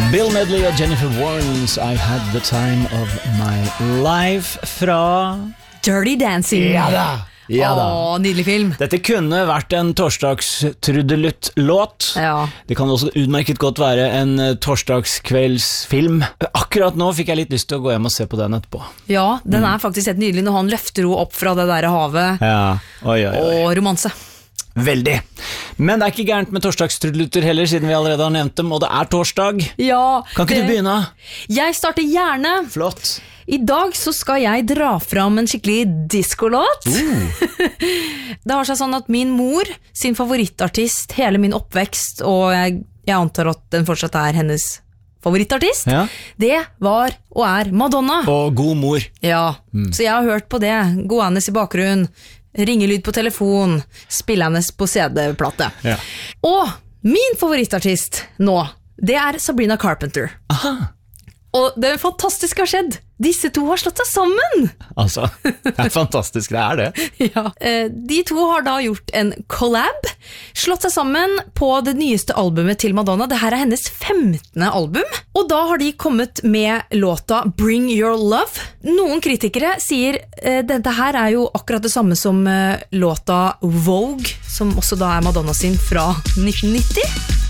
Bill Medley og Jennifer Warnes, I Had the Time of My Life fra Dirty Dancing. Ja da. Nydelig film. Dette kunne vært en torsdagstrudelutt-låt. Ja. Det kan også utmerket godt være en torsdagskveldsfilm. Akkurat nå fikk jeg litt lyst til å gå hjem og se på den etterpå. Ja, den er faktisk helt nydelig når han løfter henne opp fra det der havet. Ja, oi. Og romanse. Veldig. Men det er ikke gærent med torsdagstrudelutter heller, siden vi allerede har nevnt dem, og det er torsdag. Ja. Kan ikke du begynne? Jeg starter gjerne. Flott. I dag så skal jeg dra fram en skikkelig diskolåt. Det har seg sånn at min mor, sin favorittartist, hele min oppvekst, og jeg antar at den fortsatt er hennes favorittartist, det var og er Madonna. Og god mor. Ja, så jeg har hørt på det, gående i bakgrunnen, ringelyd på telefon, spillende på CD-plate. Ja. Og min favorittartist nå, det er Sabrina Carpenter. Aha. Og det fantastiske har skjedd. Disse to har slått seg sammen. Altså, det er fantastisk, det er det. Ja. De to har da gjort en collab, slått seg sammen på det nyeste albumet til Madonna. Dette er hennes 15. album, og da har de kommet med låta Bring Your Love. Noen kritikere sier dette her er jo akkurat det samme som låta Vogue, som også da er Madonna sin fra 1990.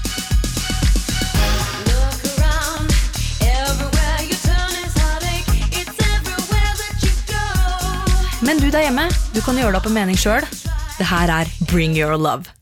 Men du der hjemme, du kan gjøre deg opp en mening selv. Det her er Bring Your Love.